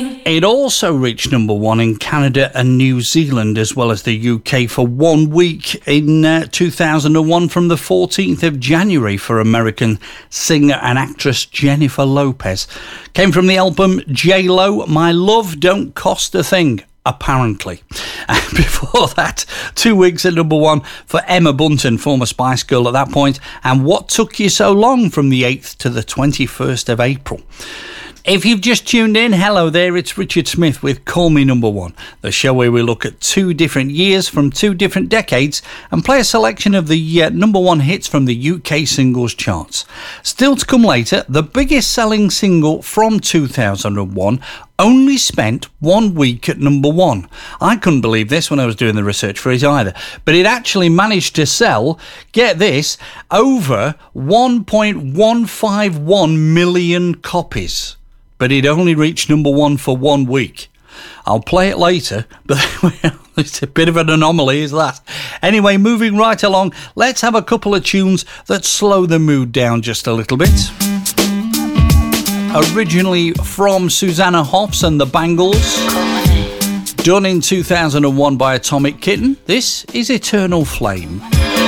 It also reached number one in Canada and New Zealand, as well as the UK, for 1 week in 2001 from the 14th of January for American singer and actress Jennifer Lopez. Came from the album J-Lo, My Love Don't Cost a Thing. Apparently. And before that, 2 weeks at number one for Emma Bunton, former Spice Girl at that point, and What Took You So Long from the 8th to the 21st of April. If you've just tuned in, hello there, it's Richard Smith with Call Me Number One, the show where we look at 2 different years from 2 different decades and play a selection of the number one hits from the UK singles charts. Still to come later, the biggest selling single from 2001 only spent 1 week at number one. I couldn't believe this when I was doing the research for it either, but it actually managed to sell, get this, over 1.151 million copies. But it only reached number one for 1 week. I'll play it later, but it's a bit of an anomaly, is that? Anyway, moving right along, let's have a couple of tunes that slow the mood down just a little bit. Originally from Susanna Hoffs and the Bangles, done in 2001 by Atomic Kitten, this is Eternal Flame.